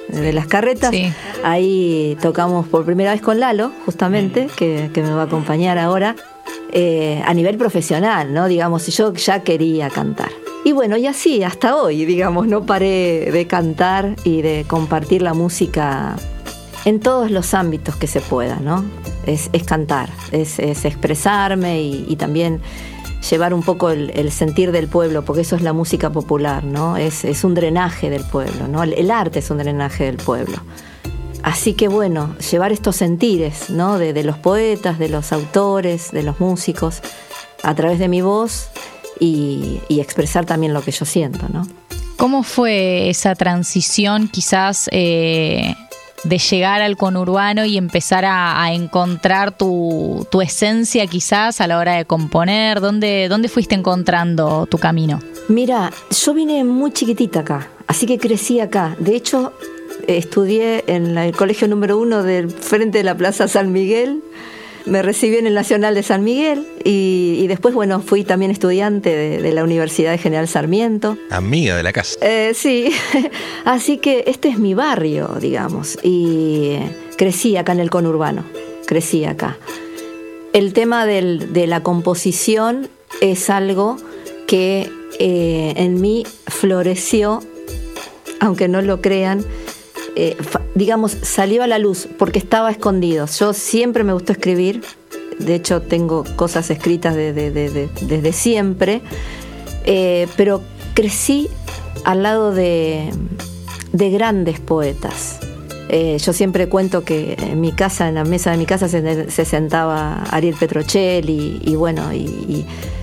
de las carretas. Sí. Ahí tocamos por primera vez con Lalo, justamente, que me va a acompañar ahora, a nivel profesional, ¿no? Digamos, yo ya quería cantar. Y bueno, y así, hasta hoy, digamos, no paré de cantar y de compartir la música en todos los ámbitos que se pueda, ¿no? Es cantar, es expresarme y también llevar un poco el sentir del pueblo, porque eso es la música popular, ¿no? Es un drenaje del pueblo, ¿no? El arte es un drenaje del pueblo. Así que bueno, llevar estos sentires, ¿no? De los poetas, de los autores, de los músicos, a través de mi voz y expresar también lo que yo siento, ¿no? ¿Cómo fue esa transición quizás de llegar al conurbano y empezar a encontrar tu esencia quizás a la hora de componer? ¿Dónde fuiste encontrando tu camino? Mira, yo vine muy chiquitita acá, así que crecí acá. De hecho, estudié en el colegio número 1 del frente de la Plaza San Miguel. Me recibí en el Nacional de San Miguel y después, bueno, fui también estudiante de la Universidad de General Sarmiento. Amiga de la casa. Sí, así que este es mi barrio, digamos, y crecí acá en el conurbano, crecí acá. El tema de la composición es algo que en mí floreció, aunque no lo crean, digamos, salió a la luz porque estaba escondido. Yo siempre me gustó escribir, de hecho tengo cosas escritas desde siempre, pero crecí al lado de grandes poetas. Yo siempre cuento que en mi casa, en la mesa de mi casa se sentaba Ariel Petrocelli y bueno, y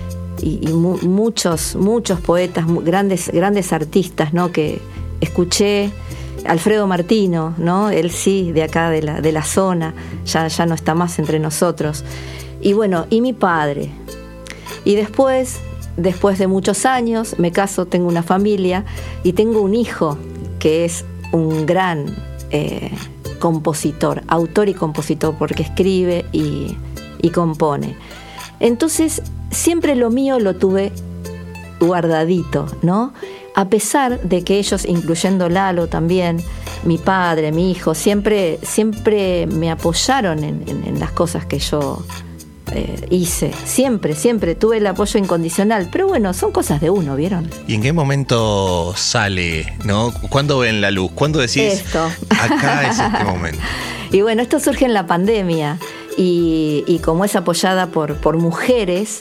muchos poetas, grandes artistas, ¿no? Que escuché. Alfredo Martino, ¿no? Él sí, de acá, de la zona, ya no está más entre nosotros. Y bueno, y mi padre. Y después de muchos años, me caso, tengo una familia y tengo un hijo que es un gran compositor, autor y compositor, porque escribe y compone. Entonces, siempre lo mío lo tuve guardadito, ¿no? A pesar de que ellos, incluyendo Lalo también, mi padre, mi hijo, siempre me apoyaron en las cosas que yo hice. Siempre tuve el apoyo incondicional. Pero bueno, son cosas de uno, ¿vieron? ¿Y en qué momento sale, no? ¿Cuándo ven la luz? ¿Cuándo decís, esto? Acá es este momento? Y bueno, esto surge en la pandemia y como es apoyada por mujeres,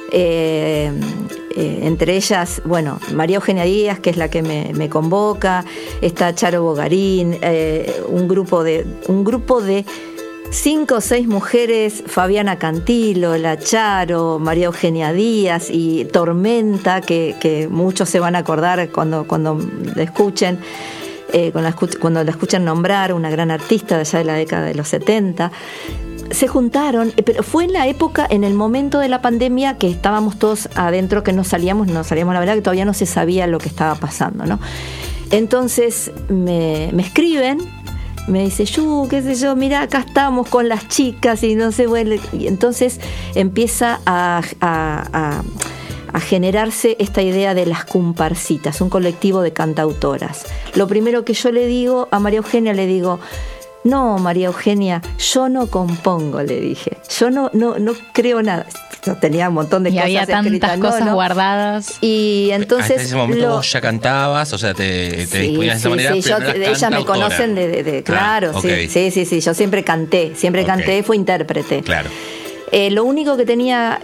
entre ellas, bueno, María Eugenia Díaz, que es la que me convoca, está Charo Bogarín, un grupo de 5 o 6 mujeres, Fabiana Cantilo, la Charo, María Eugenia Díaz y Tormenta, que muchos se van a acordar cuando la escuchen, cuando la escuchan nombrar, una gran artista de allá de la década de los 70. Se juntaron, pero fue en la época, en el momento de la pandemia, que estábamos todos adentro, que no salíamos, la verdad que todavía no se sabía lo que estaba pasando, ¿no? Entonces me escriben, me dice, qué sé yo, mira, acá estamos con las chicas y no sé, bueno, y entonces empieza a generarse esta idea de las comparsitas, un colectivo de cantautoras. Lo primero que yo le digo a María Eugenia, le digo, no, María Eugenia, yo no compongo, le dije. Yo no creo nada. Yo tenía un montón de cosas había escritas, tantas cosas guardadas. Y entonces... Hasta ese momento vos ya cantabas, o sea, te disponías de esa manera. Sí, ellas me conocen claro, okay. Sí, yo siempre canté, fui intérprete. Claro. Lo único que tenía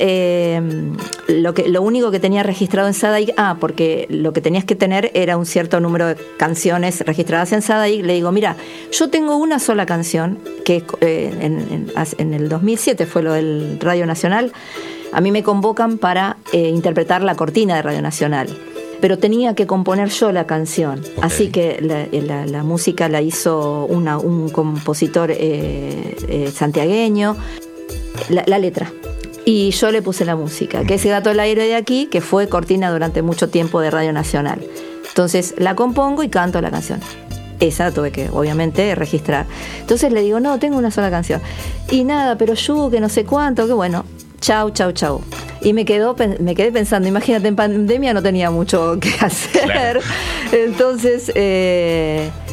registrado en SADAIC, porque lo que tenías que tener era un cierto número de canciones registradas en SADAIC. Le digo, mira, yo tengo una sola canción que en el 2007 fue lo del Radio Nacional. A mí me convocan para interpretar la cortina de Radio Nacional, pero tenía que componer yo la canción. Okay. Así que la música la hizo un compositor santiagueño. La letra. Y yo le puse la música, que es Gato al Aire de Aquí, que fue cortina durante mucho tiempo de Radio Nacional. Entonces la compongo y canto la canción. Esa tuve que, obviamente, registrar. Entonces le digo, no, tengo una sola canción. Y nada, pero que no sé cuánto, que bueno, chau. Y me quedé pensando, imagínate, en pandemia no tenía mucho que hacer. Claro. Entonces...